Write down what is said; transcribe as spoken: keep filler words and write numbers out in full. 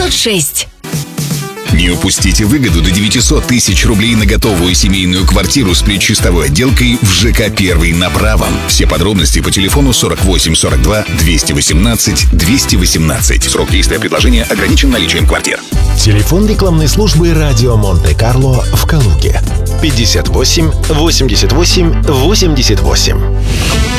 девятьсот шесть. Не упустите выгоду до девятисот тысяч рублей на готовую семейную квартиру с предчистовой отделкой в ЖК «Первый» на Правом. Все подробности по телефону сорок восемь сорок два двести восемнадцать двести восемнадцать. Срок действия предложения ограничен наличием квартир. Телефон рекламной службы «Радио Монте-Карло» в Калуге. пятьдесят восемь восемьдесят восемь восемьдесят восемь.